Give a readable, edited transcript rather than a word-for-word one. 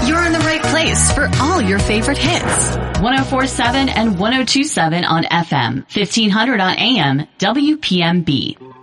You're in the right place for all your favorite hits. 104.7 and 102.7 on FM, 1500 on AM, WPMB.